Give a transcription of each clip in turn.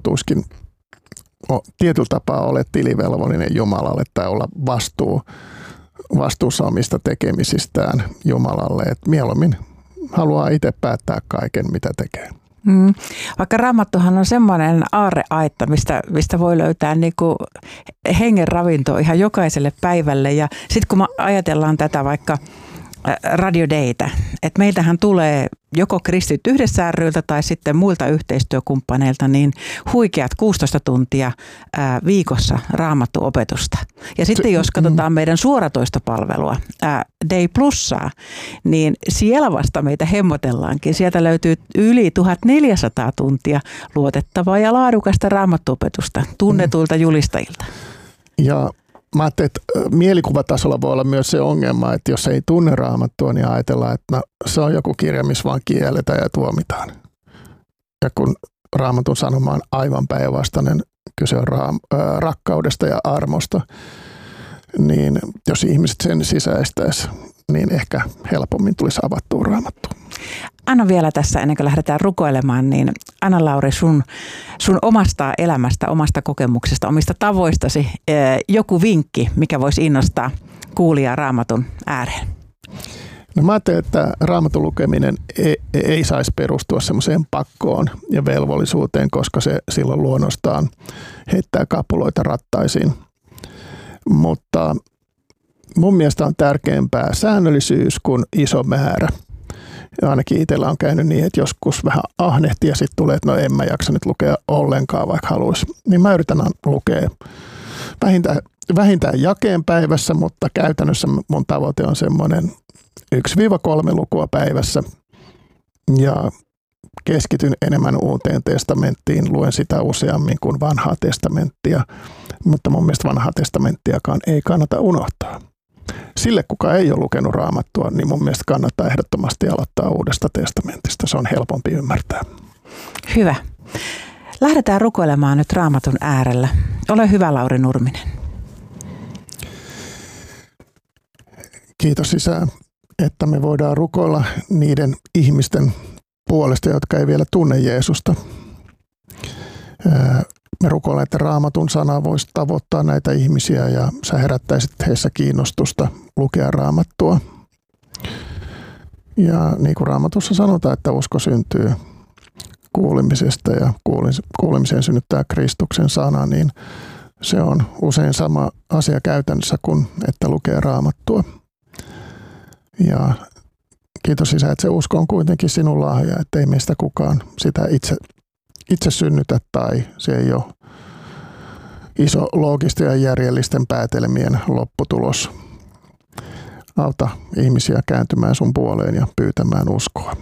joutuisikin tietyllä tapaa olet tilivelvollinen Jumalalle tai olla vastuussa omista tekemisistään Jumalalle. Et mieluummin haluaa itse päättää kaiken, mitä tekee. Vaikka Raamattuhan on semmoinen aarreaitta, mistä voi löytää niinku hengen ravintoa ihan jokaiselle päivälle. Ja sitten kun ajatellaan tätä vaikka Radio Daytä, että meiltähän tulee joko Kristityt Yhdessä ry:ltä tai sitten muilta yhteistyökumppaneilta niin huikeat 16 tuntia viikossa Raamattu-opetusta. Ja sitten jos katsotaan meidän suoratoistopalvelua Day Plussaa, niin siellä vasta meitä hemmotellaankin. Sieltä löytyy yli 1400 tuntia luotettavaa ja laadukasta Raamattu-opetusta tunnetuilta julistajilta. Ja mä ajattelin, että mielikuvatasolla voi olla myös se ongelma, että jos ei tunne Raamattua, niin ajatellaan, että se on joku kirja, missä vaan kielletään ja tuomitaan. Ja kun Raamatun sanoma on aivan päinvastainen, kyse on rakkaudesta ja armosta, niin jos ihmiset sen sisäistäisi, niin ehkä helpommin tulisi avattua Raamattua. Anna vielä tässä, ennen kuin lähdetään rukoilemaan, niin Anna-Lauri, sun omasta elämästä, omasta kokemuksesta, omista tavoistasi joku vinkki, mikä voisi innostaa kuulijaa Raamatun ääreen? No mä ajattelen, että Raamatun lukeminen ei saisi perustua semmoiseen pakkoon ja velvollisuuteen, koska se silloin luonnostaan heittää kapuloita rattaisiin. Mutta mun mielestä on tärkeämpää säännöllisyys kuin iso määrä. Ja ainakin itsellä on käynyt niin, että joskus vähän ahnehtii ja sitten tulee, että no en mä jaksa nyt lukea ollenkaan, vaikka haluaisi. Niin mä yritän lukea vähintään jakeen päivässä, mutta käytännössä mun tavoite on semmoinen 1-3 lukua päivässä. Ja keskityn enemmän Uuteen testamenttiin, luen sitä useammin kuin Vanhaa testamenttia, mutta mun mielestä Vanhaa testamenttiakaan ei kannata unohtaa. Sille, kuka ei ole lukenut Raamattua, niin mun mielestä kannattaa ehdottomasti aloittaa Uudesta testamentista. Se on helpompi ymmärtää. Hyvä. Lähdetään rukoilemaan nyt Raamatun äärellä. Ole hyvä, Lauri Nurminen. Kiitos Isä, että me voidaan rukoilla niiden ihmisten puolesta, jotka ei vielä tunne Jeesusta. Me rukoillaan, että Raamatun sana voisi tavoittaa näitä ihmisiä ja sä herättäisit heissä kiinnostusta lukea Raamattua. Ja niin kuin Raamatussa sanotaan, että usko syntyy kuulemisesta ja kuulemiseen synnyttää Kristuksen sana, niin se on usein sama asia käytännössä kuin että lukee Raamattua. Ja kiitos Isä, että se usko on kuitenkin sinun lahja, että ei meistä kukaan sitä itse synnytä tai se ei ole iso loogisten ja järjellisten päätelmien lopputulos. Auta ihmisiä kääntymään sun puoleen ja pyytämään uskoa.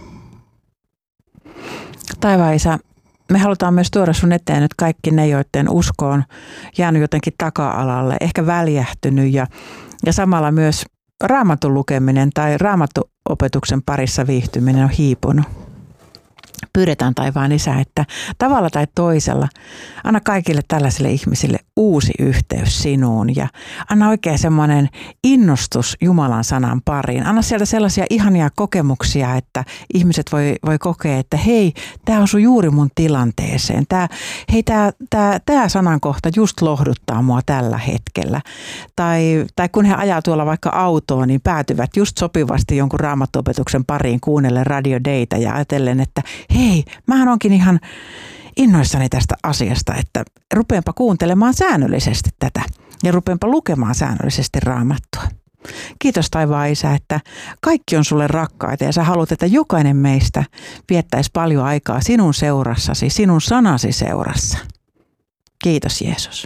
Taivaan Isä, me halutaan myös tuoda sun eteen nyt kaikki ne, joiden usko on jäänyt jotenkin taka-alalle, ehkä väljähtynyt ja samalla myös Raamatun lukeminen tai Raamattuopetuksen parissa viihtyminen on hiipunut. Pyydetään taivaan Isä, että tavalla tai toisella anna kaikille tällaisille ihmisille uusi yhteys sinuun ja anna oikein semmoinen innostus Jumalan sanan pariin. Anna sieltä sellaisia ihania kokemuksia, että ihmiset voi kokea, että hei, tämä osui juuri mun tilanteeseen. Tämä sanankohta just lohduttaa mua tällä hetkellä. Tai kun he ajaa tuolla vaikka autoon, niin päätyvät just sopivasti jonkun Raamattuopetuksen pariin kuunnellen Radio Daytä ja ajatellen, että hei, mähän onkin ihan innoissani tästä asiasta, että rupeenpa kuuntelemaan säännöllisesti tätä ja rupeenpa lukemaan säännöllisesti Raamattua. Kiitos taivaan Isä, että kaikki on sulle rakkaita ja sä haluat, että jokainen meistä viettäisi paljon aikaa sinun seurassasi, sinun sanasi seurassa. Kiitos Jeesus.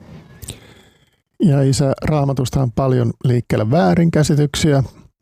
Ja Isä, Raamatusta on paljon liikkeellä väärinkäsityksiä.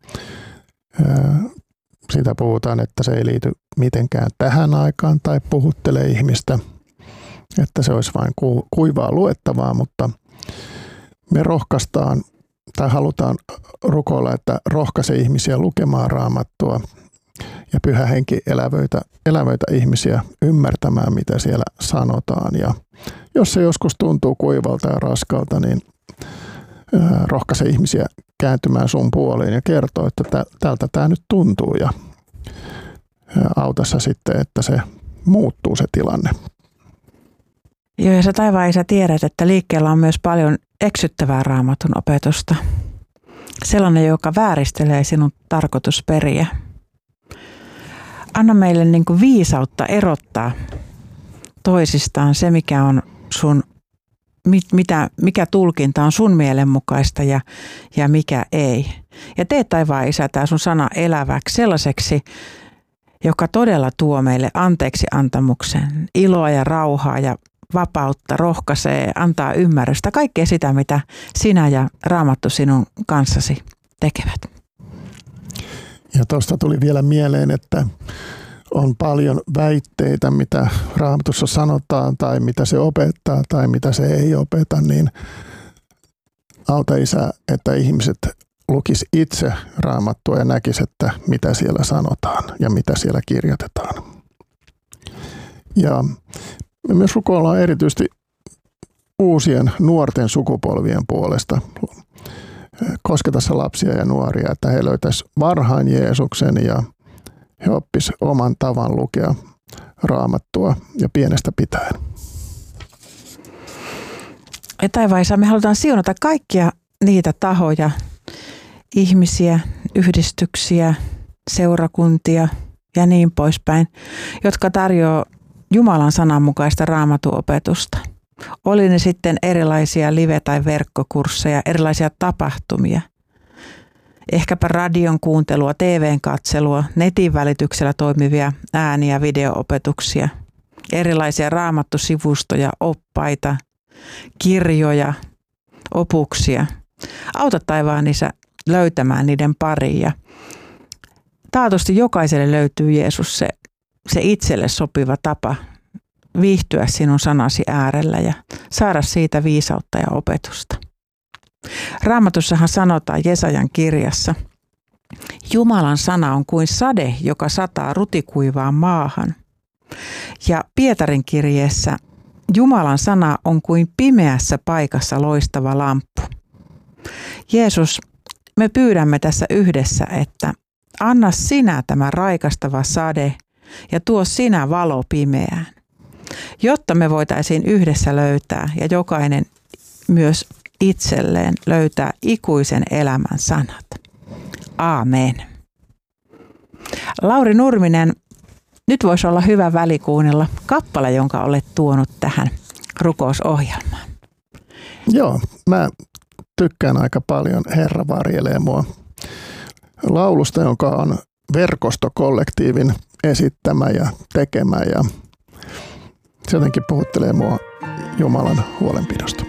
Siitä puhutaan, että se ei liity mitenkään tähän aikaan tai puhuttelee ihmistä, että se olisi vain kuivaa luettavaa, mutta me rohkaistaan tai halutaan rukoilla, että rohkaise ihmisiä lukemaan Raamattua ja Pyhä Henki elävöitä ihmisiä ymmärtämään, mitä siellä sanotaan. Ja jos se joskus tuntuu kuivalta ja raskalta, niin rohkaise ihmisiä kääntymään sun puoleen ja kertoo, että tältä tämä nyt tuntuu ja auta sä sitten, että se muuttuu se tilanne. Joo, ja sä taivaan Isä tiedät, että liikkeellä on myös paljon eksyttävää Raamatun opetusta. Sellainen, joka vääristelee sinun tarkoitusperiä. Anna meille niin kuin viisautta erottaa toisistaan se, mikä on sun, mikä tulkinta on sun mielenmukaista ja mikä ei. Ja tee taivaan Isä tää sun sana eläväksi sellaiseksi, joka todella tuo meille anteeksi antamuksen, iloa ja rauhaa ja vapautta, rohkaisee, antaa ymmärrystä, kaikkea sitä, mitä sinä ja Raamattu sinun kanssasi tekevät. Ja tuosta tuli vielä mieleen, että on paljon väitteitä, mitä Raamatussa sanotaan tai mitä se opettaa tai mitä se ei opeta, niin auta Isä, että ihmiset lukis itse Raamattua ja näkis, että mitä siellä sanotaan ja mitä siellä kirjoitetaan. Ja me myös rukoillaan erityisesti uusien nuorten sukupolvien puolesta. Kosketa lapsia ja nuoria, että he löytäisivät varhain Jeesuksen ja he oppisivat oman tavan lukea Raamattua ja pienestä pitäen. Ja taivaan Isä, me halutaan siunata kaikkia niitä tahoja, ihmisiä, yhdistyksiä, seurakuntia ja niin poispäin, jotka tarjoaa Jumalan sananmukaista Raamatun-opetusta. Oli ne sitten erilaisia live- tai verkkokursseja, erilaisia tapahtumia, ehkäpä radion kuuntelua, TVn katselua, netin välityksellä toimivia ääni- ja video-opetuksia, erilaisia raamattusivustoja, oppaita, kirjoja, opuksia. Auta taivaan Isä löytämään niiden pariin ja taatusti jokaiselle löytyy Jeesus se itselle sopiva tapa viihtyä sinun sanasi äärellä ja saada siitä viisautta ja opetusta. Raamatussahan sanotaan Jesajan kirjassa, Jumalan sana on kuin sade, joka sataa rutikuivaan maahan. Ja Pietarin kirjeessä Jumalan sana on kuin pimeässä paikassa loistava lamppu. Jeesus, me pyydämme tässä yhdessä, että anna sinä tämä raikastava sade ja tuo sinä valo pimeään, jotta me voitaisiin yhdessä löytää ja jokainen myös itselleen löytää ikuisen elämän sanat. Aamen. Lauri Nurminen, nyt voisi olla hyvä välikuunnella kappale, jonka olet tuonut tähän rukousohjelmaan. Joo, mä tykkään aika paljon Herra varjelee mua laulusta, jonka on verkostokollektiivin esittämä ja tekemä ja se jotenkin puhuttelee mua Jumalan huolenpidosta.